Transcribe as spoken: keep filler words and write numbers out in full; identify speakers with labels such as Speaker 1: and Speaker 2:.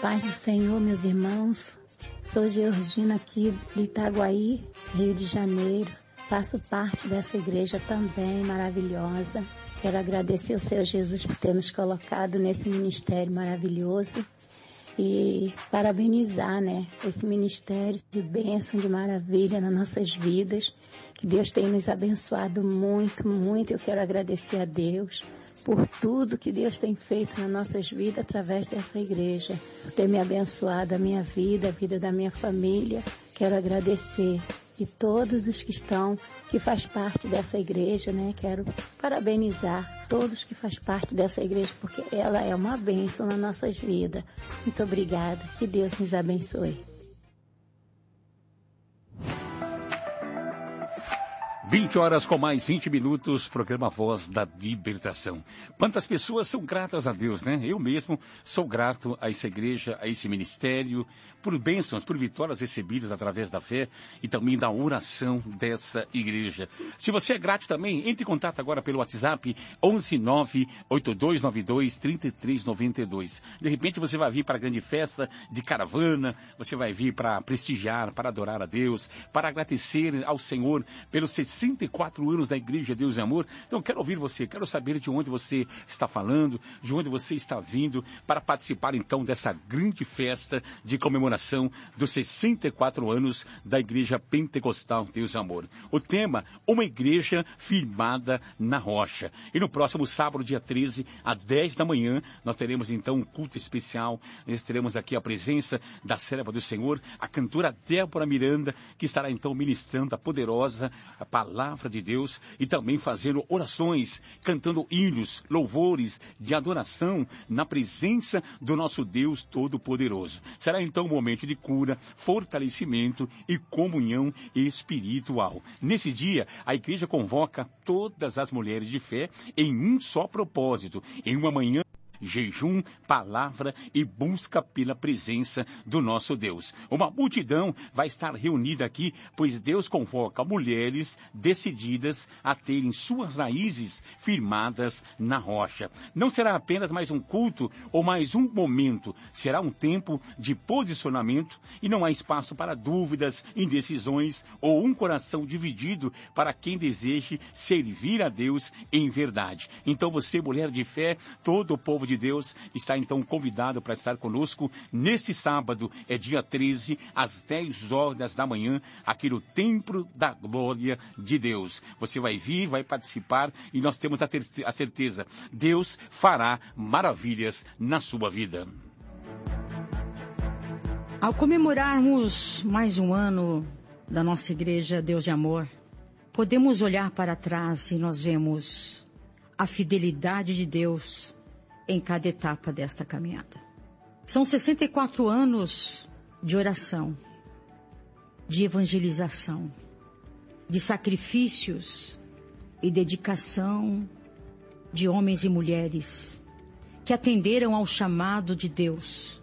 Speaker 1: paz do Senhor, meus irmãos. Sou Georgina aqui de Itaguaí, Rio de Janeiro. Faço parte dessa igreja também maravilhosa. Quero agradecer ao Senhor Jesus por ter nos colocado nesse ministério maravilhoso e parabenizar, né, esse ministério de bênção, de maravilha nas nossas vidas. Que Deus tem nos abençoado muito, muito. Eu quero agradecer a Deus por tudo que Deus tem feito nas nossas vidas através dessa igreja, por ter me abençoado a minha vida, a vida da minha família. Quero agradecer. E todos os que estão, que faz parte dessa igreja, né? Quero parabenizar todos que faz parte dessa igreja, porque ela é uma bênção nas nossas vidas. Muito obrigada. Que Deus nos abençoe.
Speaker 2: vinte horas com mais vinte minutos, programa Voz da Libertação. Quantas pessoas são gratas a Deus, né? Eu mesmo sou grato a essa igreja, a esse ministério, por bênçãos, por vitórias recebidas através da fé e também da oração dessa igreja. Se você é grato também, entre em contato agora pelo WhatsApp onze nove oito dois nove dois três três nove dois. De repente você vai vir para a grande festa de caravana, você vai vir para prestigiar, para adorar a Deus, para agradecer ao Senhor pelos sessenta e quatro anos da Igreja Deus e Amor. Então quero ouvir você, quero saber de onde você está falando, de onde você está vindo, para participar então dessa grande festa de comemoração dos sessenta e quatro anos da Igreja Pentecostal Deus e Amor. O tema, uma igreja firmada na rocha. E no próximo sábado, dia treze, às dez da manhã, nós teremos então um culto especial. Nós teremos aqui a presença da serva do Senhor, a cantora Débora Miranda, que estará então ministrando a poderosa a palavra de Deus e também fazendo orações, cantando hinos, louvores de adoração na presença do nosso Deus Todo-Poderoso. Será então um momento de cura, fortalecimento e comunhão espiritual. Nesse dia, a igreja convoca todas as mulheres de fé em um só propósito, em uma manhã jejum, palavra e busca pela presença do nosso Deus. Uma multidão vai estar reunida aqui, pois Deus convoca mulheres decididas a terem suas raízes firmadas na rocha. Não será apenas mais um culto ou mais um momento, será um tempo de posicionamento e não há espaço para dúvidas, indecisões ou um coração dividido para quem deseje servir a Deus em verdade. Então você, mulher de fé, todo o povo de de Deus está então convidado para estar conosco neste sábado, é dia treze, às dez horas da manhã, aqui no Templo da Glória de Deus. Você vai vir, vai participar e nós temos a, ter- a certeza, Deus fará maravilhas na sua vida.
Speaker 3: Ao comemorarmos mais um ano da nossa igreja Deus de Amor, podemos olhar para trás e nós vemos a fidelidade de Deus em cada etapa desta caminhada. São sessenta e quatro anos de oração, de evangelização, de sacrifícios e dedicação de homens e mulheres que atenderam ao chamado de Deus